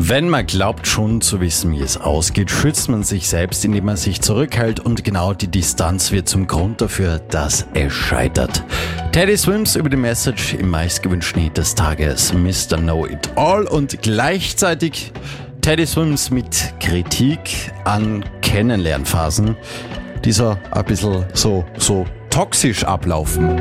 Wenn man glaubt schon zu wissen, wie es ausgeht, schützt man sich selbst, indem man sich zurückhält und genau die Distanz wird zum Grund dafür, dass es scheitert. Teddy Swims über die Message im meistgewünschten Hit des Tages, Mr. Know-It-All, und gleichzeitig Teddy Swims mit Kritik an Kennenlernphasen, die so ein bisschen so toxisch ablaufen.